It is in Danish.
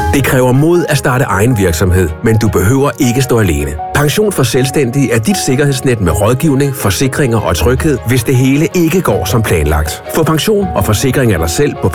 Det kræver mod at starte egen virksomhed, men du behøver ikke stå alene. Pension for Selvstændige er dit sikkerhedsnet med rådgivning, forsikringer og tryghed, hvis det hele ikke går som planlagt. Få pension og forsikring af dig selv på